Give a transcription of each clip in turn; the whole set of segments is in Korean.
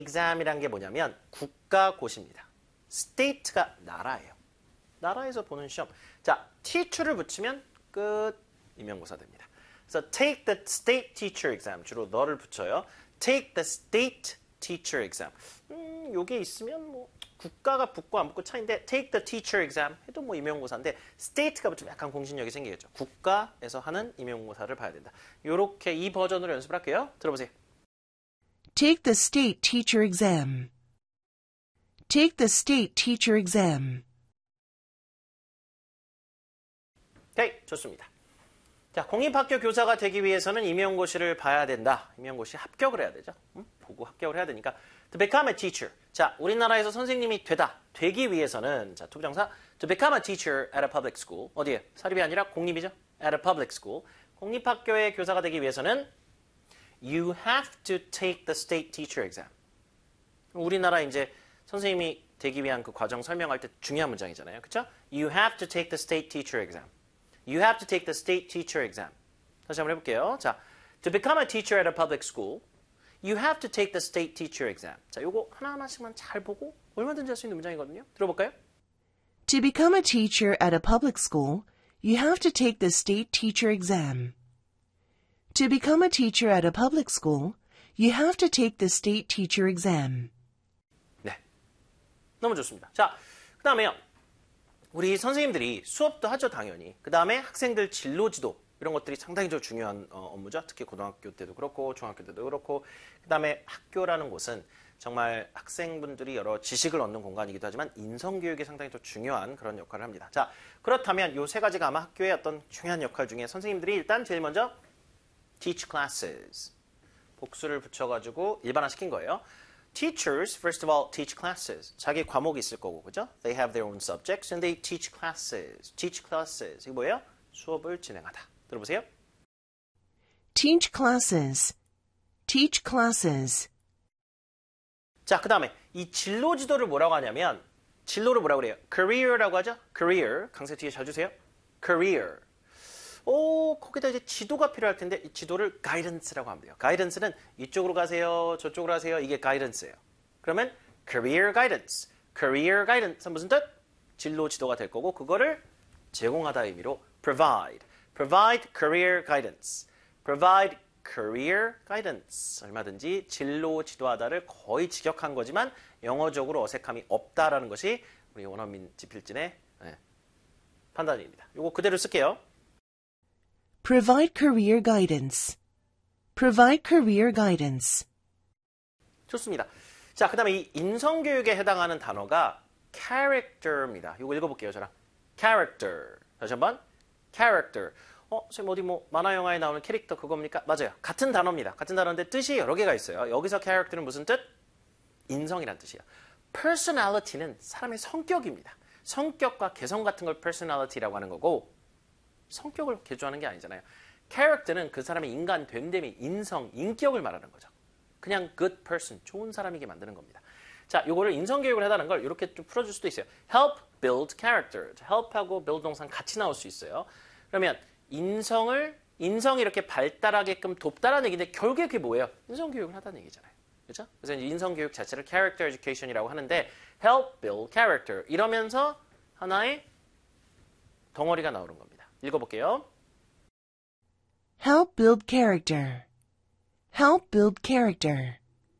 exam이란 게 뭐냐면 국가고시입니다. state가 나라예요. 나라에서 보는 시험. 자, teacher를 붙이면 끝 임용고사 됩니다. 그래서 take the state teacher exam. 주로 너를 붙여요. take the state teacher exam. 요게 있으면 뭐 국가가 붙고 안 붙고 차이인데 take the teacher exam 해도 뭐 임용고사인데 state가 붙으면 약간 공신력이 생기겠죠. 국가에서 하는 임용고사를 봐야 된다. 요렇게 이 버전으로 연습을 할게요. 들어보세요. Take the state teacher exam. Take the state teacher exam. 오케이, 좋습니다. 자, 공립학교 교사가 되기 위해서는 임용고시를 봐야 된다. 임용고시 합격을 해야 되죠. 보고 합격을 해야 되니까 to become a teacher. 자, 우리나라에서 선생님이 되기 위해서는 자, 투부정사 to become a teacher at a public school. 어디에? 사립이 아니라 공립이죠. at a public school. 공립학교의 교사가 되기 위해서는 you have to take the state teacher exam. 우리나라 이제 선생님이 되기 위한 그 과정 설명할 때 중요한 문장이잖아요. 그렇죠? You have to take the state teacher exam. You have to take the state teacher exam. 다시 한번 해볼게요. 자, to become a teacher at a public school, you have to take the state teacher exam. 자, 요거 하나하나씩만 잘 보고 얼마든지 할 수 있는 문장이거든요. 들어볼까요? To become a teacher at a public school, you have to take the state teacher exam. To become a teacher at a public school, you have to take the state teacher exam. 네, 너무 좋습니다. 자, 그 다음에요. 우리 선생님들이 수업도 하죠, 당연히. 그 다음에 학생들 진로지도 이런 것들이 상당히 좀 중요한 업무죠. 특히 고등학교 때도 그렇고 중학교 때도 그렇고. 그 다음에 학교라는 곳은 정말 학생분들이 여러 지식을 얻는 공간이기도 하지만 인성교육이 상당히 또 중요한 그런 역할을 합니다. 자, 그렇다면 이 세 가지가 아마 학교의 어떤 중요한 역할 중에 선생님들이 일단 제일 먼저 teach classes. 복수를 붙여가지고 일반화시킨 거예요. Teachers, first of all, teach classes. 자기 과목이 있을 거고, 그죠? They have their own subjects and they teach classes. Teach classes. 이게 뭐예요? 수업을 진행하다. 들어보세요. Teach classes. Teach classes. 자, 그 다음에 이 진로 지도를 뭐라고 하냐면 진로를 뭐라고 그래요? career라고 하죠? career. 강세 뒤에 잘 주세요. career. 거기다 이제 지도가 필요할 텐데 이 지도를 guidance라고 하면 돼요. guidance는 이쪽으로 가세요, 저쪽으로 가세요. 이게 guidance예요. 그러면 career guidance. career guidance는 무슨 뜻? 진로 지도가 될 거고 그거를 제공하다 의미로 provide. provide career guidance. provide career guidance. 얼마든지 진로 지도하다를 거의 직역한 거지만 영어적으로 어색함이 없다라는 것이 우리 원어민 지필진의 판단입니다. 이거 그대로 쓸게요. Provide career guidance. Provide career guidance. 좋습니다. 자, 그 다음에 이 인성교육에 해당하는 단어가 character입니다. 이거 읽어볼게요, 저랑. character. 다시 한번. character. 선생님 어디 뭐 만화 영화에 나오는 캐릭터 그겁니까? 맞아요. 같은 단어입니다. 같은 단어인데 뜻이 여러 개가 있어요. 여기서 character는 무슨 뜻? 인성이란 뜻이에요. personality는 사람의 성격입니다. 성격과 개성 같은 걸 personality라고 하는 거고 성격을 개조하는 게 아니잖아요. character는 그 사람의 인간 됨됨이, 인성, 인격을 말하는 거죠. 그냥 good person, 좋은 사람이게 만드는 겁니다. 자, 요거를 인성교육을 해다는 걸 이렇게 좀 풀어줄 수도 있어요. help build character. help하고 build 동사는 같이 나올 수 있어요. 그러면 인성이 이렇게 발달하게끔 돕다라는 얘기인데 결국에 그게 뭐예요? 인성교육을 하다는 얘기잖아요. 그렇죠? 그래서 인성교육 자체를 character education이라고 하는데 help build character. 이러면서 하나의 덩어리가 나오는 겁니다. 읽어볼게요. Help build character. Help build character.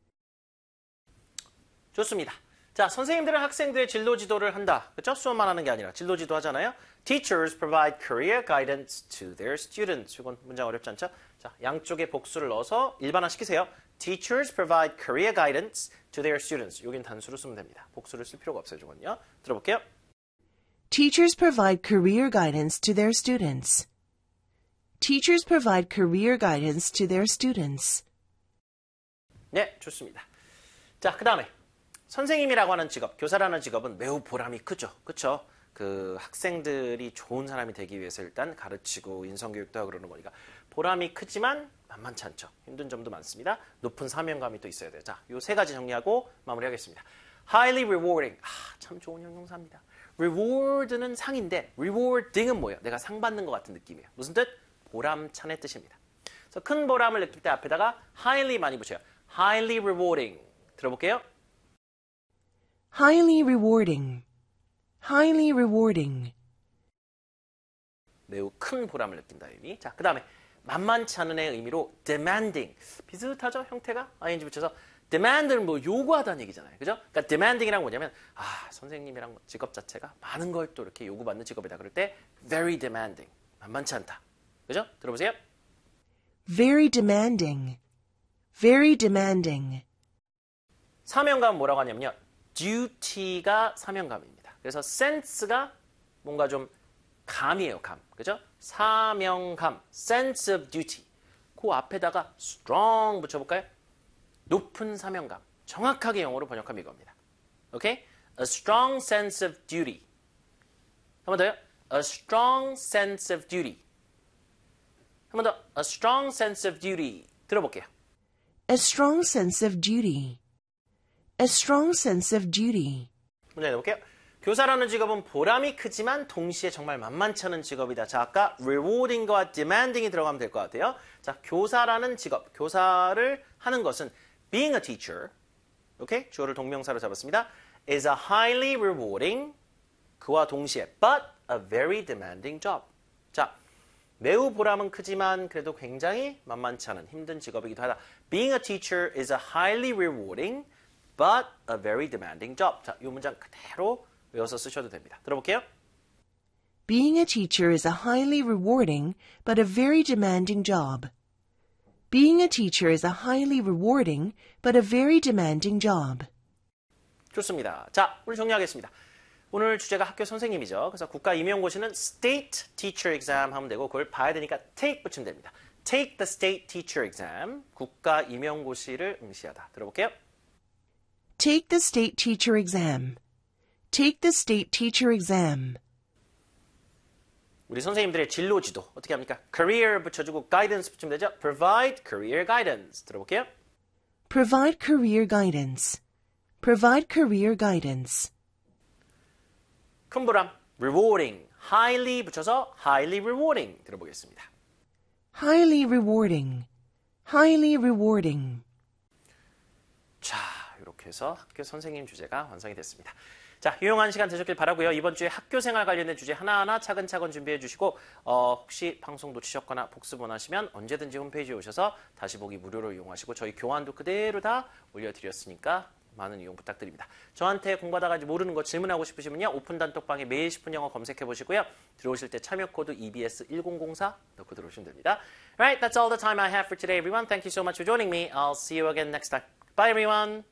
좋습니다. 자, 선생님들은 학생들의 진로 지도를 한다. 그렇죠? 수업만 하는 게 아니라 진로 지도 하잖아요. Teachers provide career guidance to their students. 이건 문장 어렵지 않죠? 자, 양쪽에 복수를 넣어서 일반화 시키세요. Teachers provide career guidance to their students. 여긴 단수로 쓰면 됩니다. 복수를 쓸 필요가 없어요, 저건요. 들어볼게요. Teachers provide career guidance to their students. Teachers provide career guidance to their students. 네, 좋습니다. 자, 그 다음에 선생님이라고 하는 직업, 교사라는 직업은 매우 보람이 크죠. 그렇죠? 그 학생들이 좋은 사람이 되기 위해서 일단 가르치고 인성교육도 하고 그러는 거니까 보람이 크지만 만만치 않죠. 힘든 점도 많습니다. 높은 사명감이 또 있어야 돼요. 자, 요 세 가지 정리하고 마무리하겠습니다. Highly rewarding. 참 좋은 형용사입니다. reward는 상인데 rewarding은 뭐예요? 내가 상 받는 것 같은 느낌이에요. 무슨 뜻? 보람찬의 뜻입니다. 그래서 큰 보람을 느낄 때 앞에다가 highly 많이 붙여요. highly rewarding. 들어볼게요. Highly rewarding. Highly rewarding. 매우 큰 보람을 느낀다 의미. 자, 그 다음에 만만치 않은의 의미로 demanding. 비슷하죠? 형태가 ing 붙여서 demand는 뭐 요구하다는 얘기잖아요. 그죠? 그러니까 demanding이란 뭐냐면 선생님이랑 직업 자체가 많은 걸 또 이렇게 요구받는 직업이다. 그럴 때 very demanding. 만만치 않다. 그죠? 들어보세요. Very demanding. Very demanding. 사명감 뭐라고 하냐면요. duty가 사명감입니다. 그래서 sense가 뭔가 좀 감이에요, 감. 그죠? 사명감, sense of duty. 그 앞에다가 strong 붙여볼까요? 높은 사명감. 정확하게 영어로 번역하면 이겁니다. 오케이? A strong sense of duty. 한 번 더요. A strong sense of duty. 한 번 더. A strong sense of duty. 들어볼게요. A strong sense of duty. A strong sense of duty. 문제 내볼게요. 교사라는 직업은 보람이 크지만 동시에 정말 만만치 않은 직업이다. 자, 아까 rewarding과 demanding이 들어가면 될 것 같아요. 자, 교사라는 직업, 교사를 하는 것은 being a teacher, 오케이? 주어를 동명사로 잡았습니다. is a highly rewarding, 그와 동시에 but a very demanding job. 자, 매우 보람은 크지만 그래도 굉장히 만만치 않은 힘든 직업이기도 하다. Being a teacher is a highly rewarding, but a very demanding job. 자, 이 문장 그대로 외워서 쓰셔도 됩니다. 들어볼게요. Being a teacher is a highly rewarding but a very demanding job. Being a teacher is a highly rewarding but a very demanding job. 좋습니다. 자, 오늘 정리하겠습니다. 오늘 주제가 학교 선생님이죠. 그래서 국가 임용고시는 State Teacher Exam 하면 되고 그걸 봐야 되니까 take 붙이면 됩니다. Take the State Teacher Exam. 국가 임용고시를 응시하다. 들어볼게요. Take the state teacher exam. Take the state teacher exam. 우리 선생님들의 진로 지도 어떻게 합니까? Career 붙여주고 guidance 붙이면 되죠. Provide career guidance. 들어볼게요. Provide career guidance. Provide career guidance. 큰 보람, rewarding, highly 붙여서 highly rewarding 들어보겠습니다. Highly rewarding. Highly rewarding. 자, 이렇게 해서 학교 선생님 주제가 완성이 됐습니다. 자, 유용한 시간 되셨길 바라고요. 이번 주에 학교 생활 관련된 주제 하나하나 차근차근 준비해 주시고 혹시 방송 놓치셨거나 복습 원하시면 언제든지 홈페이지에 오셔서 다시 보기 무료로 이용하시고 저희 교환도 그대로 다 올려드렸으니까 많은 이용 부탁드립니다. 저한테 공부하다가 모르는 거 질문하고 싶으시면요. 오픈 단톡방에 매일 10분 영어 검색해 보시고요. 들어오실 때 참여 코드 EBS1004 넣고 들어오시면 됩니다. Alright, that's all the time I have for today, everyone. Thank you so much for joining me. I'll see you again next time. Bye, everyone.